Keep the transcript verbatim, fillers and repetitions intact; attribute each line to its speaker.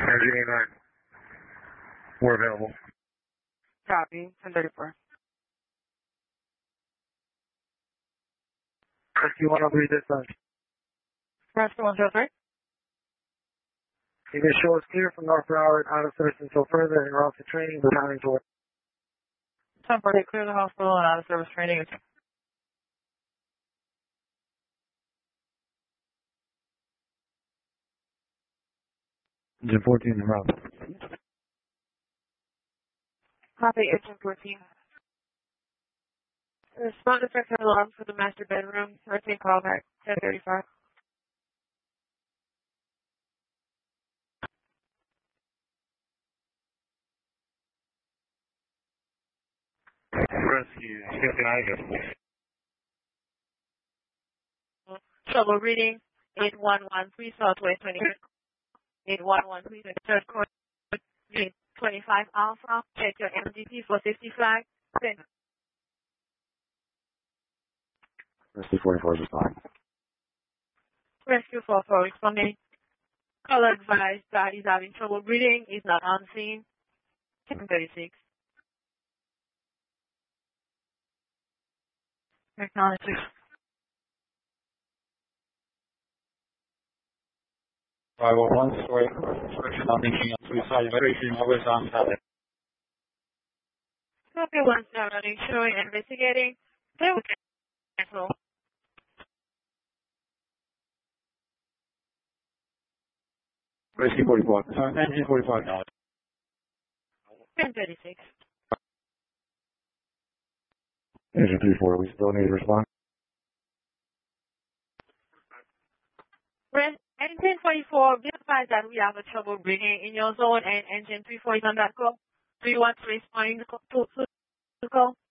Speaker 1: Energy eighty-nine. We're available.
Speaker 2: Copy. ten thirty-four.
Speaker 1: Rescue one oh three dispatch.
Speaker 2: Rescue one oh three.
Speaker 1: You can show us clear from North Broward, out of service until further, and route to training, returning to work.
Speaker 2: ten forty, clear the hospital and out of service training.
Speaker 1: Engine fourteen en route.
Speaker 2: Copy, engine fourteen. Respond to second alarm for the master bedroom. Routine callback, ten thirty-five.
Speaker 1: Rescue fifty-nine.
Speaker 2: Trouble reading, eight one one three Southway twenty-eight. eight one one three third court, twenty-five Alpha. Check your M D P for safety flag. Send.
Speaker 1: Rescue forty-four is fine.
Speaker 2: Rescue forty-four responding. Caller advised that he's having trouble breathing, is not on scene. ten thirty-six. Acknowledge.
Speaker 3: five oh one, story, not thinking of suicide, everything always on target.
Speaker 2: Copy one seven, showing investigating. They will cancel.
Speaker 3: Rescue forty-four, uh, engine forty-five now.
Speaker 2: ten thirty-six.
Speaker 1: Engine three four, we still need to respond.
Speaker 2: Res- engine forty-four, be advised that we have a trouble breathing in your zone and engine three four is on that call. Do you want to respond to the call?